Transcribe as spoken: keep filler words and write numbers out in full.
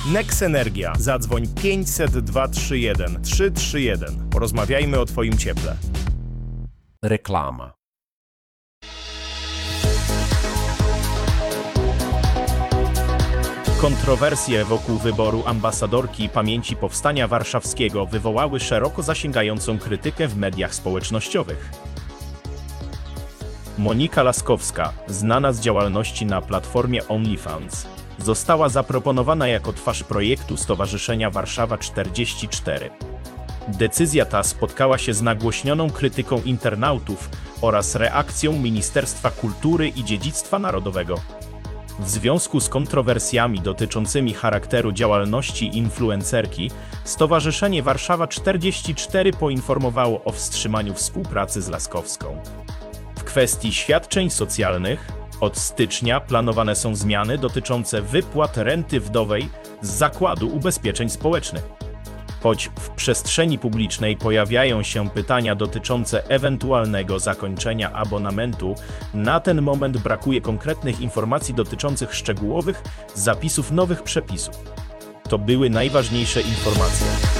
Nex Energia. Zadzwoń pięćset dwa trzy jeden trzy trzy jeden. Porozmawiajmy o Twoim cieple. Reklama. Kontrowersje wokół wyboru ambasadorki pamięci Powstania Warszawskiego wywołały szeroko zasięgającą krytykę w mediach społecznościowych. Monika Laskowska, znana z działalności na platformie OnlyFans, została zaproponowana jako twarz projektu Stowarzyszenia Warszawa czterdzieści cztery. Decyzja ta spotkała się z nagłośnioną krytyką internautów oraz reakcją Ministerstwa Kultury i Dziedzictwa Narodowego. W związku z kontrowersjami dotyczącymi charakteru działalności influencerki, Stowarzyszenie Warszawa czterdzieści cztery poinformowało o wstrzymaniu współpracy z Laskowską. W kwestii świadczeń socjalnych od stycznia planowane są zmiany dotyczące wypłat renty wdowej z Zakładu Ubezpieczeń Społecznych. Choć w przestrzeni publicznej pojawiają się pytania dotyczące ewentualnego zakończenia abonamentu, na ten moment brakuje konkretnych informacji dotyczących szczegółowych zapisów nowych przepisów. To były najważniejsze informacje.